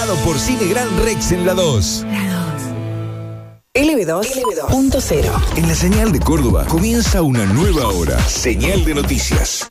Por Cine Gran Rex en la 2. LB2.0. En la señal de Córdoba comienza una nueva hora. Señal de noticias.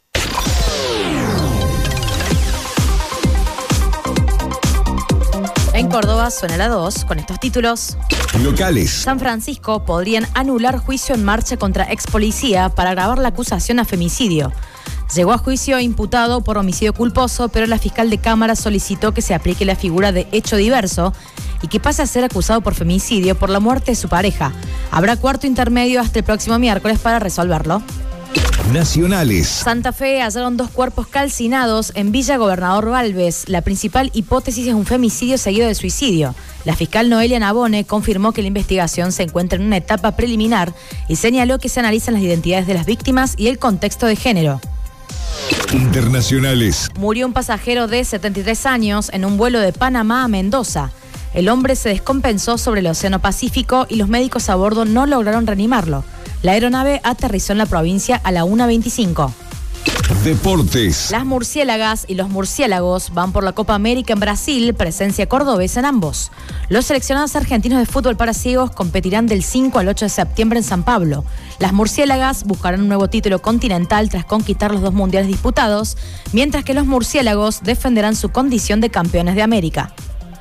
En Córdoba suena la 2 con estos títulos. Locales. San Francisco podrían anular juicio en marcha contra ex policía para agravar la acusación a femicidio. Llegó a juicio imputado por homicidio culposo, pero la fiscal de Cámara solicitó que se aplique la figura de hecho diverso y que pase a ser acusado por femicidio por la muerte de su pareja. Habrá cuarto intermedio hasta el próximo miércoles para resolverlo. Nacionales. Santa Fe hallaron 2 cuerpos calcinados en Villa Gobernador Balves. La principal hipótesis es un femicidio seguido de suicidio. La fiscal Noelia Nabone confirmó que la investigación se encuentra en una etapa preliminar y señaló que se analizan las identidades de las víctimas y el contexto de género. Internacionales. Murió un pasajero de 73 años en un vuelo de Panamá a Mendoza. El hombre se descompensó sobre el Océano Pacífico y los médicos a bordo no lograron reanimarlo. La aeronave aterrizó en la provincia a la 1:25. Deportes. Las murciélagas y los murciélagos van por la Copa América en Brasil, presencia cordobesa en ambos. Los seleccionados argentinos de fútbol para ciegos competirán del 5 al 8 de septiembre en San Pablo. Las murciélagas buscarán un nuevo título continental tras conquistar los 2 mundiales disputados, mientras que los murciélagos defenderán su condición de campeones de América.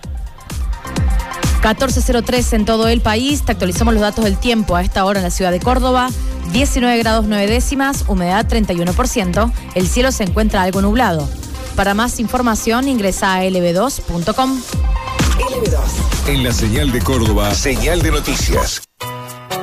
14:03 en todo el país. Te actualizamos los datos del tiempo a esta hora en la ciudad de Córdoba. 19 grados 9 décimas, humedad 31%. El cielo se encuentra algo nublado. Para más información ingresa a lb2.com. En la señal de Córdoba, señal de noticias.